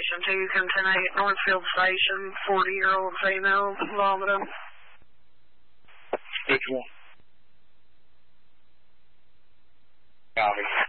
Station 2, come 10-8, Northfield Station, 40-year-old female, vomiting. Which one? Copy.